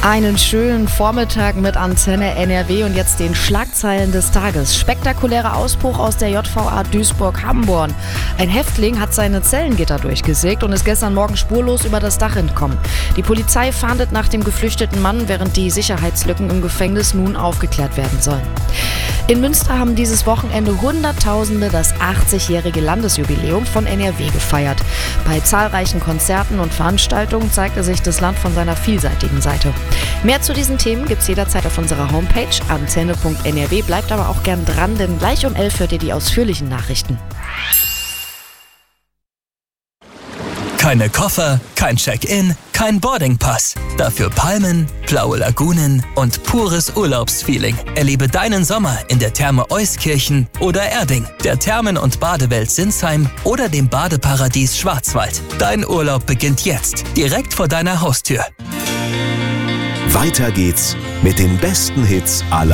Einen schönen Vormittag mit Antenne NRW und jetzt den Schlagzeilen des Tages. Spektakulärer Ausbruch aus der JVA Duisburg-Hamborn. Ein Häftling hat seine Zellengitter durchgesägt und ist gestern Morgen spurlos über das Dach entkommen. Die Polizei fahndet nach dem geflüchteten Mann, während die Sicherheitslücken im Gefängnis nun aufgeklärt werden sollen. In Münster haben dieses Wochenende Hunderttausende das 80-jährige Landesjubiläum von NRW gefeiert. Bei zahlreichen Konzerten und Veranstaltungen zeigte sich das Land von seiner vielseitigen Seite. Mehr zu diesen Themen gibt's jederzeit auf unserer Homepage antenne.nrw. Bleibt aber auch gern dran, denn gleich um 11 hört ihr die ausführlichen Nachrichten. Keine Koffer, kein Check-in, kein Boardingpass. Dafür Palmen, blaue Lagunen und pures Urlaubsfeeling. Erlebe deinen Sommer in der Therme Euskirchen oder Erding, der Thermen- und Badewelt Sinsheim oder dem Badeparadies Schwarzwald. Dein Urlaub beginnt jetzt, direkt vor deiner Haustür. Weiter geht's mit den besten Hits aller